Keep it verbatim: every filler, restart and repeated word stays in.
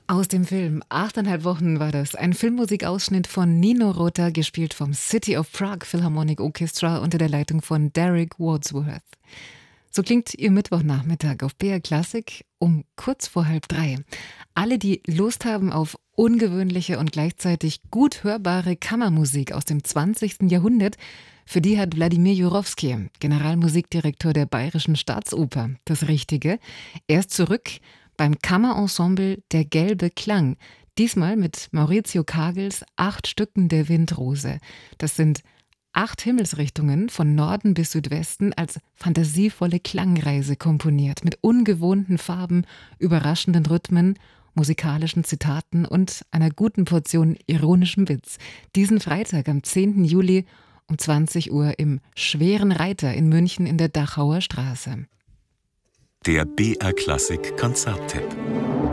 Aus dem Film Achteinhalb Wochen war das. Ein Filmmusikausschnitt von Nino Rota, gespielt vom City of Prague Philharmonic Orchestra unter der Leitung von Derek Wadsworth. So klingt Ihr Mittwochnachmittag auf B R Klassik um kurz vor halb drei. Alle, die Lust haben auf ungewöhnliche und gleichzeitig gut hörbare Kammermusik aus dem zwanzigsten Jahrhundert, für die hat Wladimir Jurowski, Generalmusikdirektor der Bayerischen Staatsoper, das Richtige. Er ist zurück beim Kammerensemble Der gelbe Klang, diesmal mit Maurizio Kagels acht Stücken der Windrose. Das sind acht Himmelsrichtungen von Norden bis Südwesten als fantasievolle Klangreise komponiert, mit ungewohnten Farben, überraschenden Rhythmen, musikalischen Zitaten und einer guten Portion ironischem Witz. Diesen Freitag am zehnten Juli um zwanzig Uhr im Schweren Reiter in München in der Dachauer Straße. Der B R Klassik Konzerttipp.